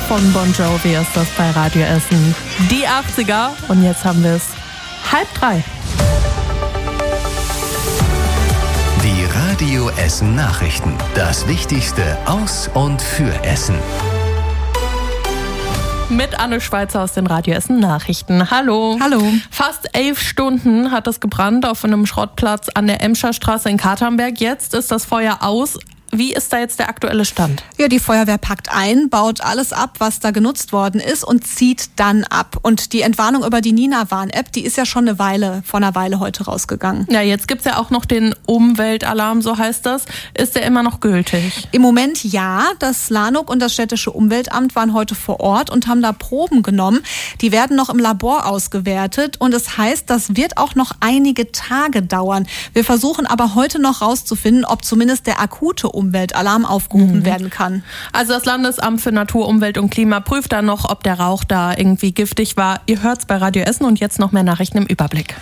von Bon Jovi ist das bei Radio Essen. Die 80er und jetzt haben wir es 2:30. Die Radio Essen Nachrichten. Das Wichtigste aus und für Essen. Mit Anne Schweizer aus den Radio Essen Nachrichten. Hallo. Hallo. Fast 11 Stunden hat es gebrannt auf einem Schrottplatz an der Emscher Straße in Katernberg. Jetzt ist das Feuer aus. Wie ist da jetzt der aktuelle Stand? Ja, die Feuerwehr packt ein, baut alles ab, was da genutzt worden ist und zieht dann ab. Und die Entwarnung über die Nina-Warn-App, die ist ja schon vor einer Weile heute rausgegangen. Ja, jetzt gibt's ja auch noch den Umweltalarm, so heißt das. Ist der immer noch gültig? Im Moment ja. Das LANUG und das städtische Umweltamt waren heute vor Ort und haben da Proben genommen. Die werden noch im Labor ausgewertet und es heißt, das wird auch noch einige Tage dauern. Wir versuchen aber heute noch rauszufinden, ob zumindest der akute Umweltalarm aufgehoben werden kann. Also das Landesamt für Natur, Umwelt und Klima prüft dann noch, ob der Rauch da irgendwie giftig war. Ihr hört's bei Radio Essen und jetzt noch mehr Nachrichten im Überblick.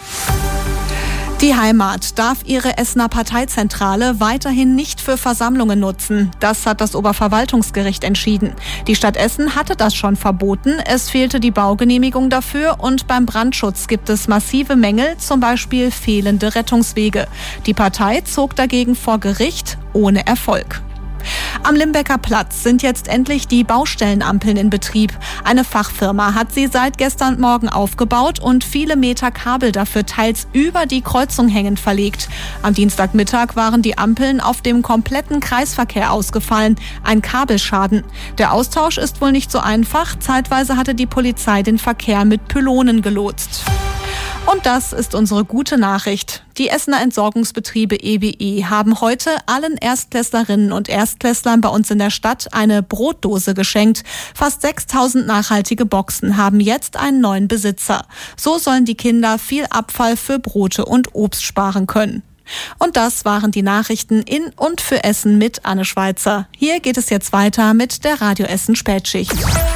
Die Heimat darf ihre Essener Parteizentrale weiterhin nicht für Versammlungen nutzen. Das hat das Oberverwaltungsgericht entschieden. Die Stadt Essen hatte das schon verboten. Es fehlte die Baugenehmigung dafür und beim Brandschutz gibt es massive Mängel, zum Beispiel fehlende Rettungswege. Die Partei zog dagegen vor Gericht ohne Erfolg. Am Limbecker Platz sind jetzt endlich die Baustellenampeln in Betrieb. Eine Fachfirma hat sie seit gestern Morgen aufgebaut und viele Meter Kabel dafür teils über die Kreuzung hängend verlegt. Am Dienstagmittag waren die Ampeln auf dem kompletten Kreisverkehr ausgefallen. Ein Kabelschaden. Der Austausch ist wohl nicht so einfach. Zeitweise hatte die Polizei den Verkehr mit Pylonen gelotst. Und das ist unsere gute Nachricht. Die Essener Entsorgungsbetriebe EBE haben heute allen Erstklässlerinnen und Erstklässlern bei uns in der Stadt eine Brotdose geschenkt. Fast 6.000 nachhaltige Boxen haben jetzt einen neuen Besitzer. So sollen die Kinder viel Abfall für Brote und Obst sparen können. Und das waren die Nachrichten in und für Essen mit Anne Schweizer. Hier geht es jetzt weiter mit der Radio Essen Spätschicht.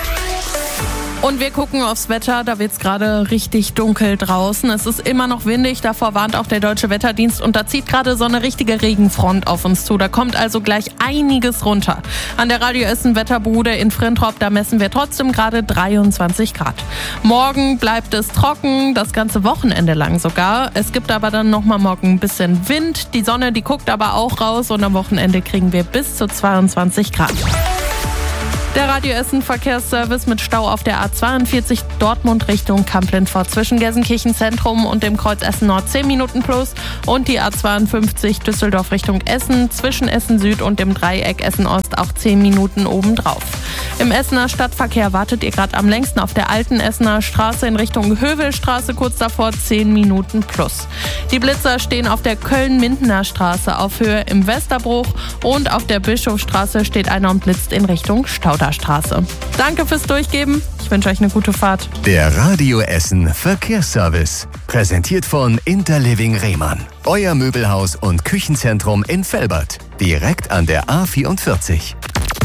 Und wir gucken aufs Wetter, da wird's gerade richtig dunkel draußen. Es ist immer noch windig, davor warnt auch der Deutsche Wetterdienst und da zieht gerade so eine richtige Regenfront auf uns zu. Da kommt also gleich einiges runter. An der Radio Essen Wetterbude in Frintrop, da messen wir trotzdem gerade 23 Grad. Morgen bleibt es trocken, das ganze Wochenende lang sogar. Es gibt aber dann nochmal morgen ein bisschen Wind. Die Sonne, die guckt aber auch raus und am Wochenende kriegen wir bis zu 22 Grad. Der Radio Essen Verkehrsservice mit Stau auf der A42 Dortmund Richtung Kamp-Lindfort zwischen Gelsenkirchen Zentrum und dem Kreuz Essen Nord 10 Minuten plus und die A52 Düsseldorf Richtung Essen zwischen Essen Süd und dem Dreieck Essen Ost auch 10 Minuten obendrauf. Im Essener Stadtverkehr wartet ihr gerade am längsten auf der alten Essener Straße in Richtung Hövelstraße kurz davor 10 Minuten plus. Die Blitzer stehen auf der Köln-Mindener Straße auf Höhe im Westerbruch und auf der Bischofsstraße steht einer und blitzt in Richtung Stauderstraße. Danke fürs Durchgeben. Ich wünsche euch eine gute Fahrt. Der Radio Essen Verkehrsservice. Präsentiert von Interliving Rehmann. Euer Möbelhaus und Küchenzentrum in Velbert. Direkt an der A44.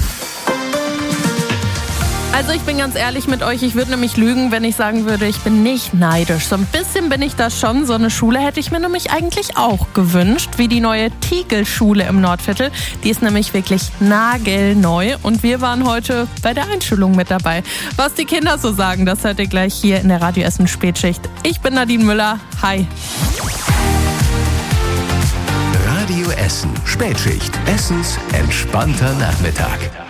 Also ich bin ganz ehrlich mit euch, ich würde nämlich lügen, wenn ich sagen würde, ich bin nicht neidisch. So ein bisschen bin ich das schon. So eine Schule hätte ich mir nämlich eigentlich auch gewünscht, wie die neue Tiegel-Schule im Nordviertel. Die ist nämlich wirklich nagelneu und wir waren heute bei der Einschulung mit dabei. Was die Kinder so sagen, das hört ihr gleich hier in der Radio Essen Spätschicht. Ich bin Nadine Müller. Hi. Radio Essen Spätschicht. Essens entspannter Nachmittag.